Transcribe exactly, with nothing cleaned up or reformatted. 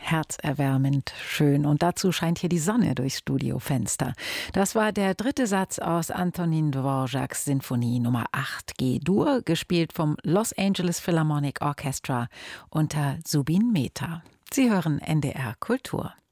herzerwärmend schön. Und dazu scheint hier die Sonne durchs Studiofenster. Das war der dritte Satz aus Antonin Dvořáks Sinfonie Nummer acht G-Dur, gespielt vom Los Angeles Philharmonic Orchestra unter Zubin Mehta. Sie hören N D R Kultur.